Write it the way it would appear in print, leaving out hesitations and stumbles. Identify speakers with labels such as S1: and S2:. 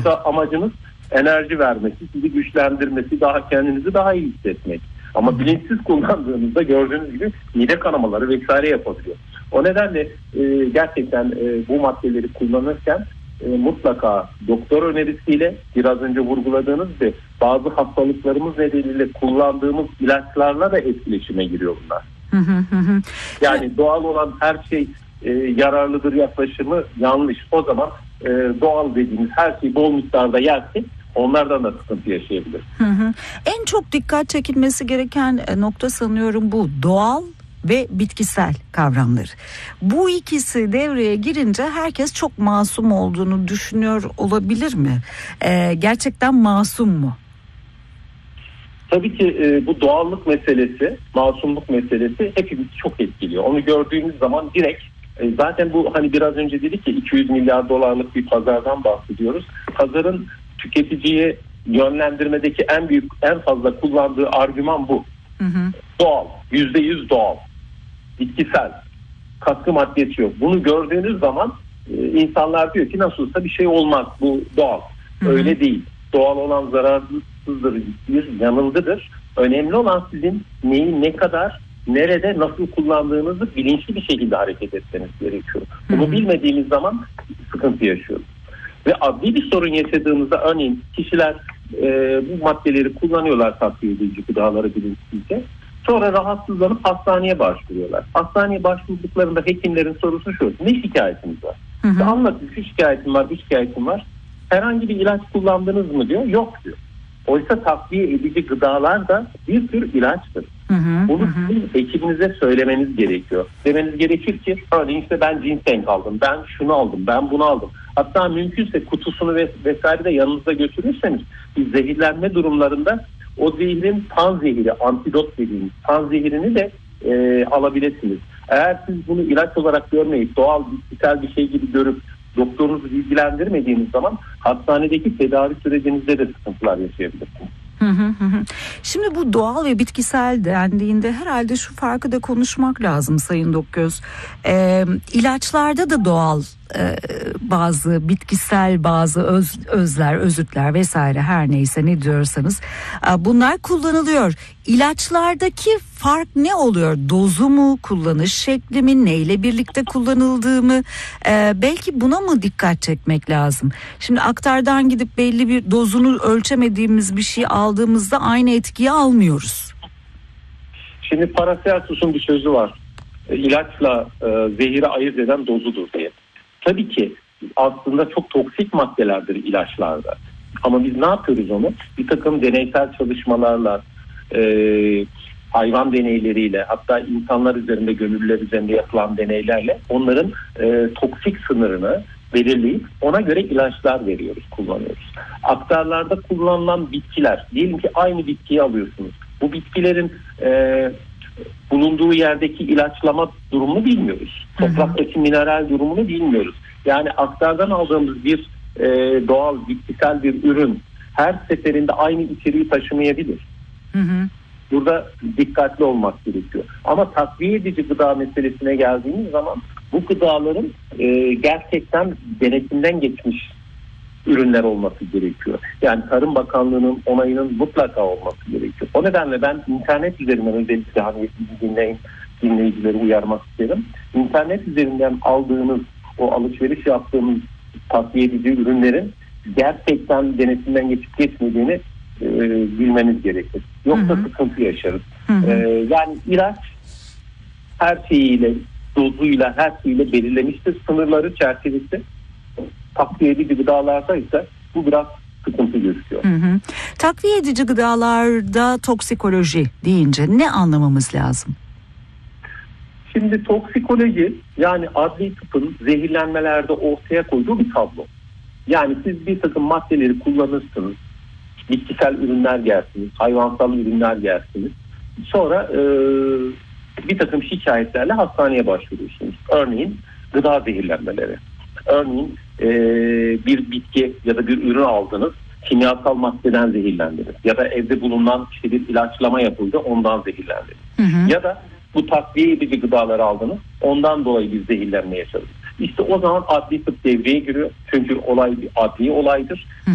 S1: Oysa amacınız enerji vermesi, sizi güçlendirmesi, kendinizi daha iyi hissetmek. Ama bilinçsiz kullandığınızda gördüğünüz gibi mide kanamaları vesaire yapabiliyor. O nedenle gerçekten bu maddeleri kullanırken mutlaka doktor önerisiyle, biraz önce vurguladığınız gibi bazı hastalıklarımız nedeniyle kullandığımız ilaçlarla da etkileşime giriyor bunlar. Yani doğal olan her şey yararlıdır yaklaşımı yanlış. O zaman doğal dediğimiz her şeyi bol miktarda yersek onlardan da sıkıntı yaşayabilir.
S2: En çok dikkat çekilmesi gereken nokta sanıyorum bu doğal ve bitkisel kavramları. Bu ikisi devreye girince herkes çok masum olduğunu düşünüyor olabilir mi? Gerçekten masum mu?
S1: Tabii ki bu doğallık meselesi, masumluk meselesi hepimizi çok etkiliyor. Onu gördüğümüz zaman direkt zaten bu hani biraz önce dedik ki 200 milyar dolarlık bir pazardan bahsediyoruz. Pazarın tüketiciye yönlendirmedeki en fazla kullandığı argüman bu. Doğal, %100 doğal, bitkisel, katkı maddesi yok. Bunu gördüğünüz zaman insanlar diyor ki nasıl olsa bir şey olmaz, bu doğal. Öyle değil. Doğal olan zararsızdır, bir yanılgıdır. Önemli olan sizin neyi, ne kadar, nerede, nasıl kullandığınızı bilinçli bir şekilde hareket etmeniz gerekiyor. Bunu bilmediğimiz zaman sıkıntı yaşıyoruz. Ve adli bir sorun yaşadığımızda örneğin kişiler bu maddeleri kullanıyorlar, takviye edici gıdaları bilinçsizce. Sonra rahatsızlanıp hastaneye başvuruyorlar. Hastaneye başvurduklarında hekimlerin sorusu şu: ne şikayetiniz var? Anlatın, şu şikayetim var, bu şikayetim var. Herhangi bir ilaç kullandınız mı diyor. Yok diyor. Oysa takviye edici gıdalar da bir tür ilaçtır. Bunu sizin ekibinize söylemeniz gerekiyor. Demeniz gerekir ki örneğin işte ben ginseng aldım, ben şunu aldım, ben bunu aldım. Hatta mümkünse kutusunu vesaire de yanınızda götürürseniz bir zehirlenme durumlarında o zehrin tan zehiri, antidot dediğimiz tan zehirini de alabilirsiniz. Eğer siz bunu ilaç olarak görmeyip doğal bitkisel bir şey gibi görüp doktorunuzu bilgilendirmediğiniz zaman hastanedeki tedavi sürecinizde de sıkıntılar yaşayabilirsiniz.
S2: Şimdi bu doğal ve bitkisel dendiğinde herhalde şu farkı da konuşmak lazım Sayın Dokgöz. İlaçlarda da doğal bazı bitkisel bazı özler, özütler vesaire her neyse ne diyorsanız bunlar kullanılıyor. İlaçlardaki fark ne oluyor? Dozu mu, kullanış şekli mi, neyle birlikte kullanıldığı mı? Belki buna mı dikkat çekmek lazım? Şimdi aktardan gidip belli bir dozunu ölçemediğimiz bir şey aldığımızda aynı etkiyi almıyoruz.
S1: Şimdi Paracelsus'un bir sözü var. İlaçla zehiri ayırt eden dozudur diye. Tabii ki aslında çok toksik maddelerdir ilaçlarda. Ama biz ne yapıyoruz onu? Bir takım deneysel çalışmalarla, hayvan deneyleriyle, hatta insanlar üzerinde, gönüllüler üzerinde yapılan deneylerle onların toksik sınırını belirleyip ona göre ilaçlar veriyoruz, kullanıyoruz. Aktarlarda kullanılan bitkiler, diyelim ki aynı bitkiyi alıyorsunuz. Bu bitkilerin bulunduğu yerdeki ilaçlama durumunu bilmiyoruz. Topraktaki mineral durumunu bilmiyoruz. Yani aktardan aldığımız bir doğal bitkisel bir ürün her seferinde aynı içeriği taşımayabilir. Burada dikkatli olmak gerekiyor. Ama takviye edici gıda meselesine geldiğimiz zaman bu gıdaların gerçekten denetimden geçmiş ürünler olması gerekiyor. Yani Tarım Bakanlığı'nın onayının mutlaka olması gerekiyor. O nedenle ben internet üzerinden özellikle hani dinleyicileri uyarmak isterim. İnternet üzerinden aldığınız, o alışveriş yaptığımız takviye edici ürünlerin gerçekten denetimden geçip geçmediğini bilmeniz gerekir. Yoksa sıkıntı yaşarız. Yani ilaç her şeyiyle, dozuyla, her şeyiyle belirlemiştir sınırları, çerçevesi. Takviye edici gıdalarda ise bu biraz sıkıntı gözüküyor.
S2: Takviye edici gıdalarda toksikoloji deyince ne anlamamız lazım?
S1: Şimdi toksikoloji, yani adli tıpın zehirlenmelerde ortaya koyduğu bir tablo. Yani siz bir takım maddeleri kullanırsınız, bitkisel ürünler yersiniz, hayvansal ürünler yersiniz. Sonra bir takım şikayetlerle hastaneye başvuruyorsunuz. Örneğin gıda zehirlenmeleri. Örneğin bir bitki ya da bir ürün aldınız, kimyasal maddeden zehirlendiniz. Ya da evde bulunan işte bir ilaçlama yapıldı, ondan zehirlendiniz. Ya da bu takviye edici gıdaları aldınız, ondan dolayı bir zehirlenme yaşadınız. İşte o zaman adli tıp devreye giriyor. Çünkü olay bir adli olaydır.